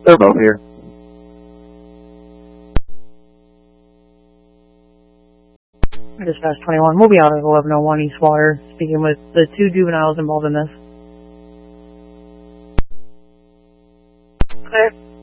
They're both here. Dispatch 21. We'll be out at 1101 East Water, speaking with the 2 juveniles involved in this. Clear.